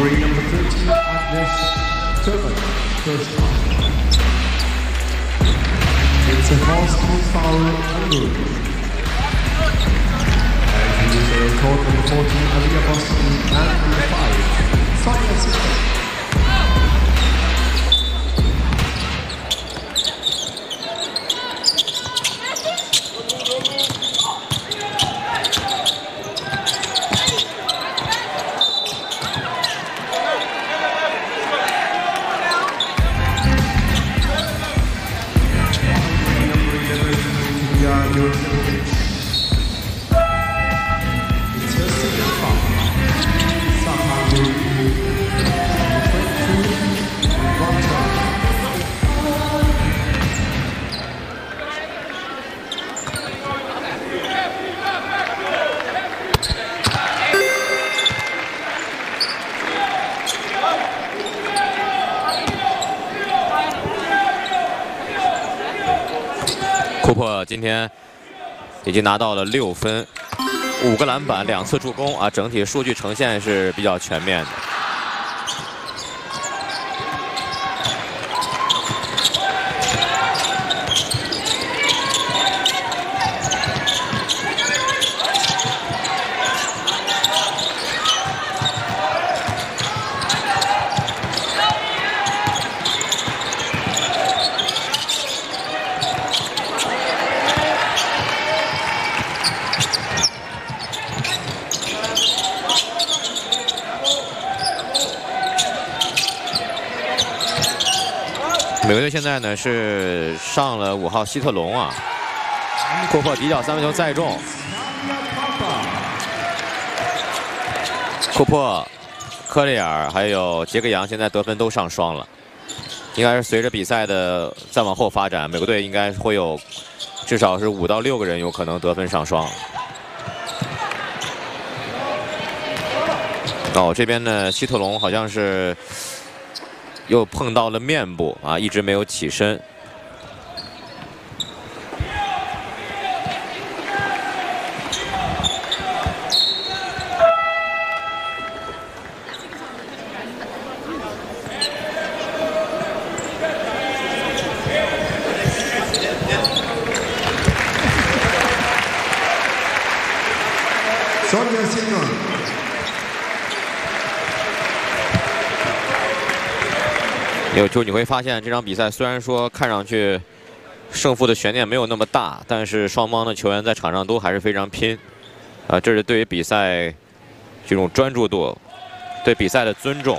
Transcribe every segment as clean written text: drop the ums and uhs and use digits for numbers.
Referee number 13 Agnes Turban, first time. It's a hostile foul Hungary. And you say court number 14 Alia Boston and number 5 Sonia Sister. 库珀今天已经拿到了6分，5个篮板，2次助攻啊，整体数据呈现是比较全面的。美国队现在呢是上了5号希特龙啊，库珀底角3分球再中，库珀、科里尔还有杰克杨现在得分都上双了，应该是随着比赛的再往后发展，美国队应该会有至少是5到6个人有可能得分上双。哦，这边呢希特龙好像是 又碰到了面部啊，一直没有起身。 Sonia Singer. 就你会发现，这场比赛虽然说看上去胜负的悬念没有那么大，但是双方的球员在场上都还是非常拼，啊，这是对于比赛这种专注度、对比赛的尊重。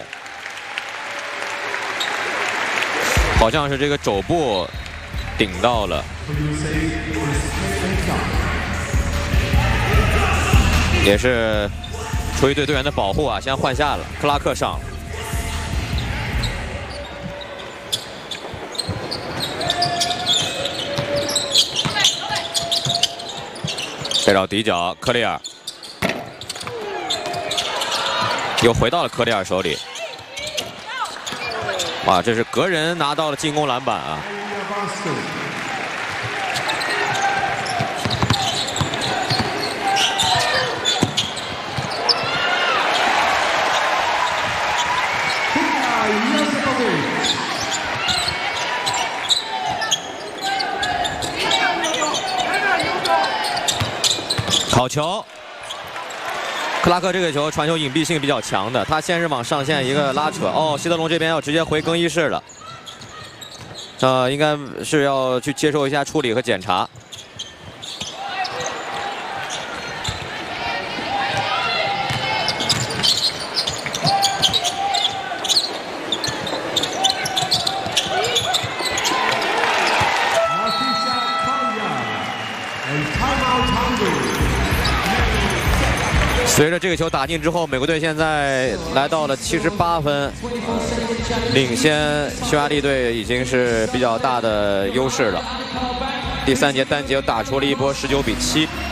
好像是这个肘部顶到了，也是出于对队员的保护啊，先换下了，克拉克上。 再找底角，科里尔又回到了科里尔手里。哇，这是隔人拿到了进攻篮板啊！好球！克拉克这个球传球隐蔽性比较强的，他先是往上线一个拉扯，哦，希特龙这边要直接回更衣室了，应该是要去接受一下处理和检查。随着这个球打进之后，美国队现在来到了78分，领先匈牙利队已经是比较大的优势了。第3节单节又打出了一波19比7。